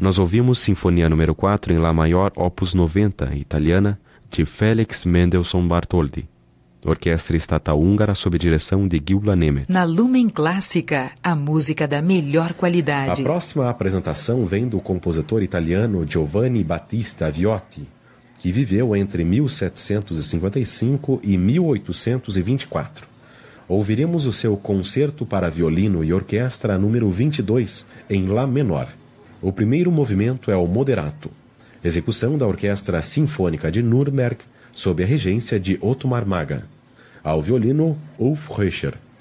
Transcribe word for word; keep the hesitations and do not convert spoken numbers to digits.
Nós ouvimos Sinfonia número quatro em Lá maior, opus noventa, italiana, de Felix Mendelssohn Bartholdy. Orquestra Estatal Húngara sob direção de Gyula Nemeth. Na Lumen Clássica, a música da melhor qualidade. A próxima apresentação vem do compositor italiano Giovanni Battista Viotti, que viveu entre mil setecentos e cinquenta e cinco e mil oitocentos e vinte e quatro. Ouviremos o seu Concerto para Violino e Orquestra número vinte e dois, em Lá menor. O primeiro movimento é o Moderato, execução da Orquestra Sinfônica de Nuremberg, sob a regência de Ottmar Maga. Ao violino, Ulf Röscher.